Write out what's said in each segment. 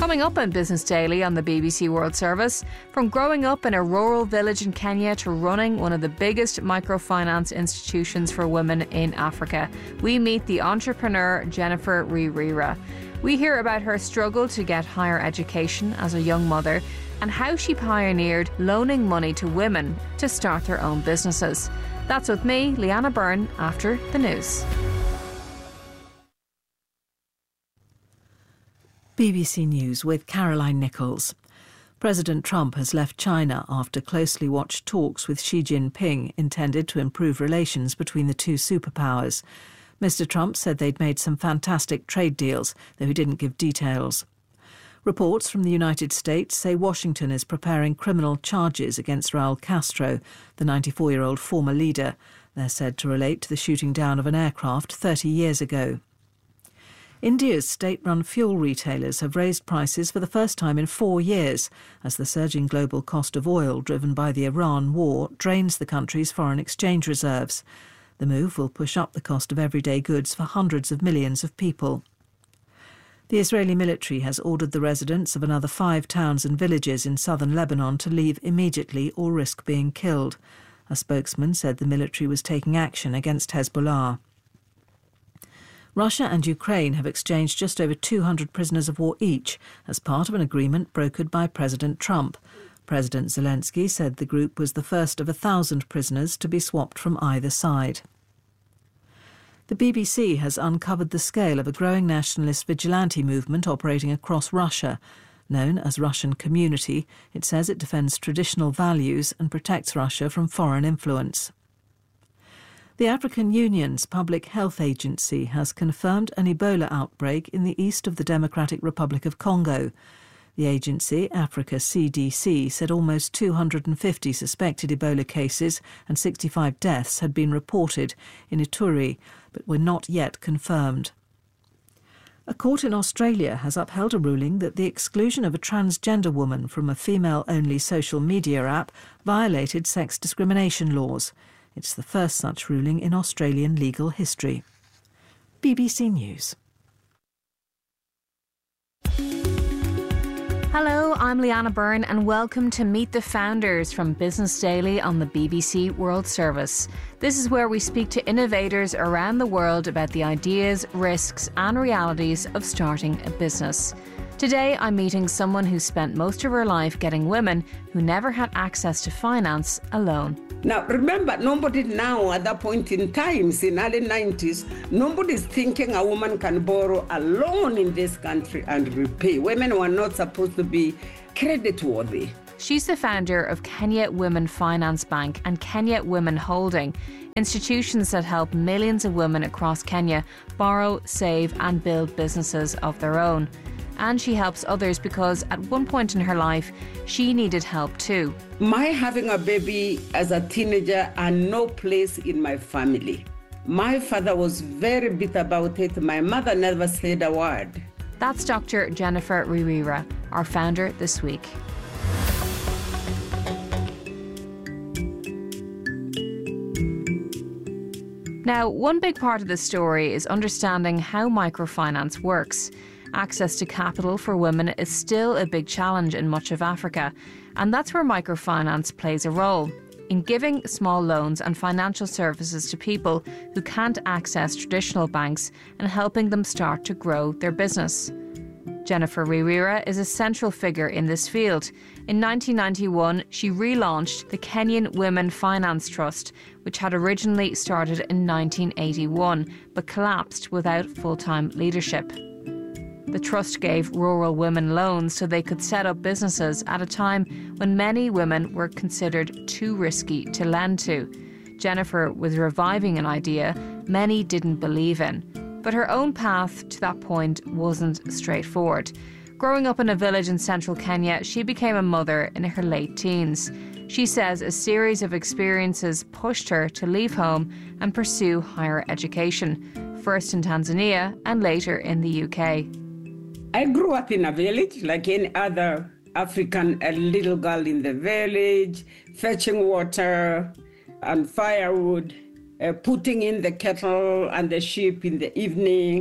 Coming up on Business Daily on the BBC World Service, from growing up in a rural village in Kenya to running one of the biggest microfinance institutions for women in Africa, we meet the entrepreneur Jennifer Ririira. We hear about her struggle to get higher education as a young mother and how she pioneered loaning money to women to start their own businesses. That's with me, Leanna Byrne, after the news. BBC News with Caroline Nichols. President Trump has left China after closely watched talks with Xi Jinping intended to improve relations between the two superpowers. Mr. Trump said they'd made some fantastic trade deals, though he didn't give details. Reports from the United States say Washington is preparing criminal charges against Raul Castro, the 94-year-old former leader. They're said to relate to the shooting down of an aircraft 30 years ago. India's state-run fuel retailers have raised prices for the first time in 4 years as the surging global cost of oil driven by the Iran war drains the country's foreign exchange reserves. The move will push up the cost of everyday goods for hundreds of millions of people. The Israeli military has ordered the residents of another 5 towns and villages in southern Lebanon to leave immediately or risk being killed. A spokesman said the military was taking action against Hezbollah. Russia and Ukraine have exchanged just over 200 prisoners of war each as part of an agreement brokered by President Trump. President Zelensky said the group was the first of 1,000 prisoners to be swapped from either side. The BBC has uncovered the scale of a growing nationalist vigilante movement operating across Russia. Known as Russian Community, it says it defends traditional values and protects Russia from foreign influence. The African Union's Public Health Agency has confirmed an Ebola outbreak in the east of the Democratic Republic of Congo. The agency, Africa CDC, said almost 250 suspected Ebola cases and 65 deaths had been reported in Ituri, but were not yet confirmed. A court in Australia has upheld a ruling that the exclusion of a transgender woman from a female-only social media app violated sex discrimination laws. It's the first such ruling in Australian legal history. BBC News. Hello, I'm Leanna Byrne and welcome to Meet the Founders from Business Daily on the BBC World Service. This is where we speak to innovators around the world about the ideas, risks and realities of starting a business. Today I'm meeting someone who spent most of her life getting women who never had access to finance a loan. Now, remember, nobody now at that point in time, in early 90s, nobody's thinking a woman can borrow a loan in this country and repay. Women were not supposed to be creditworthy. She's the founder of Kenya Women Finance Bank and Kenya Women Holding, institutions that help millions of women across Kenya borrow, save and build businesses of their own. And she helps others because at one point in her life, she needed help too. My having a baby as a teenager and no place in my family. My father was very bitter about it. My mother never said a word. That's Dr. Jennifer Ririira, our founder this week. Now, one big part of this story is understanding how microfinance works. Access to capital for women is still a big challenge in much of Africa, and that's where microfinance plays a role, in giving small loans and financial services to people who can't access traditional banks and helping them start to grow their business. Jennifer Ririira is a central figure in this field. In 1991, she relaunched the Kenyan Women Finance Trust, which had originally started in 1981, but collapsed without full-time leadership. The trust gave rural women loans so they could set up businesses at a time when many women were considered too risky to lend to. Jennifer was reviving an idea many didn't believe in. But her own path to that point wasn't straightforward. Growing up in a village in central Kenya, she became a mother in her late teens. She says a series of experiences pushed her to leave home and pursue higher education, first in Tanzania and later in the UK. I grew up in a village like any other African little girl in the village, fetching water and firewood, putting in the kettle and the sheep in the evening,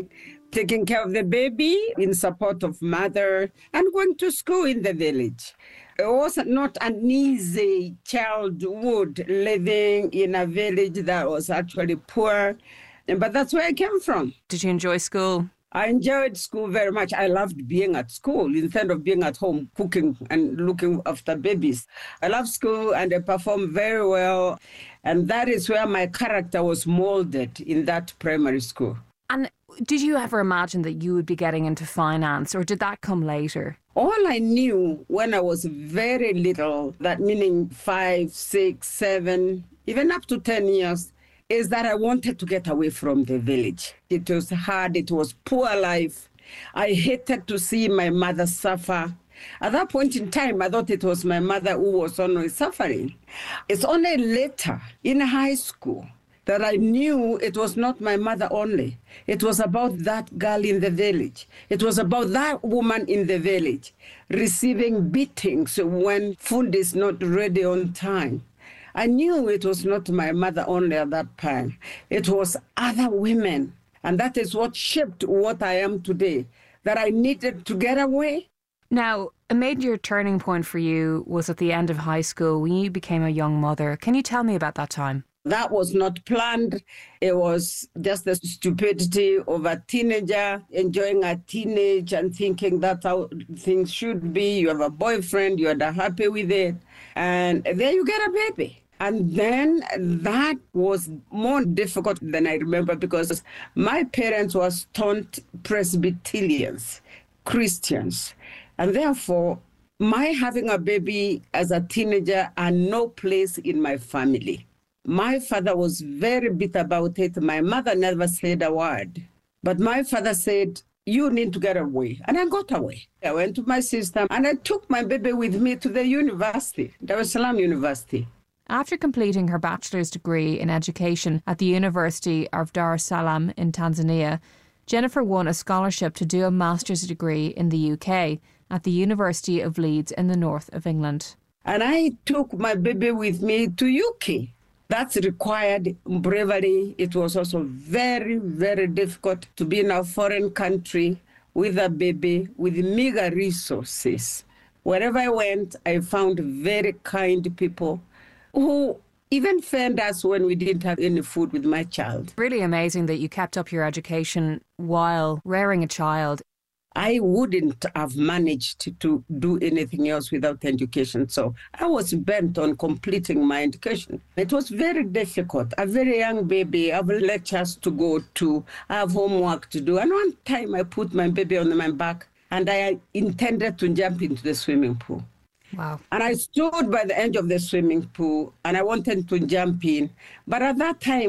taking care of the baby in support of mother and going to school in the village. It was not an easy childhood living in a village that was actually poor, but that's where I came from. Did you enjoy school? I enjoyed school very much. I loved being at school instead of being at home cooking and looking after babies. I loved school and I performed very well. And that is where my character was molded, in that primary school. And did you ever imagine that you would be getting into finance, or did that come later? All I knew when I was very little, that meaning 5, 6, 7, even up to 10 years, is that I wanted to get away from the village. It was hard. It was poor life. I hated to see my mother suffer. At that point in time, I thought it was my mother who was only suffering. It's only later in high school that I knew it was not my mother only. It was about that girl in the village. It was about that woman in the village receiving beatings when food is not ready on time. I knew it was not my mother only at that time. It was other women. And that is what shaped what I am today, that I needed to get away. Now, a major turning point for you was at the end of high school when you became a young mother. Can you tell me about that time? That was not planned. It was just the stupidity of a teenager enjoying a teenage and thinking that's how things should be. You have a boyfriend, you're happy with it, and then you get a baby. And then that was more difficult than I remember, because my parents were staunch Presbyterians, Christians, and therefore my having a baby as a teenager had no place in my family. My father was very bitter about it. My mother never said a word. But my father said, you need to get away. And I got away. I went to my sister and I took my baby with me to the university, Dar es Salaam University. After completing her bachelor's degree in education at the University of Dar es Salaam in Tanzania, Jennifer won a scholarship to do a master's degree in the UK at the University of Leeds in the north of England. And I took my baby with me to UK. That's required bravery. It was also very, very difficult to be in a foreign country with a baby with meager resources. Wherever I went, I found very kind people who even fed us when we didn't have any food with my child. Really amazing that you kept up your education while rearing a child. I wouldn't have managed to do anything else without education. So I was bent on completing my education. It was very difficult. A very young baby, I have lectures to go to, I have homework to do. And one time I put my baby on my back and I intended to jump into the swimming pool. Wow. And I stood by the edge of the swimming pool and I wanted to jump in. But at that time,